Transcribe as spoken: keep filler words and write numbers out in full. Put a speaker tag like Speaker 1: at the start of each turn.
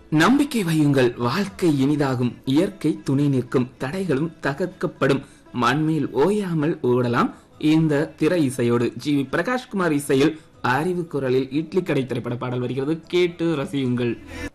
Speaker 1: நம்பிக்கை வையுங்கள், வாழ்க்கை இனிதாகும், இயற்கை துணை நிற்கும், தடைகளும் தகர்க்கப்படும், மண்மேல் ஓயாமல் ஓடலாம். இந்த திரை இசையோடு ஜி வி பிரகாஷ்குமார் இசையில் அறிவு குரலில் இட்லி கடை திரைப்பட பாடல் வருகிறது. கேட்டு ரசியுங்கள்.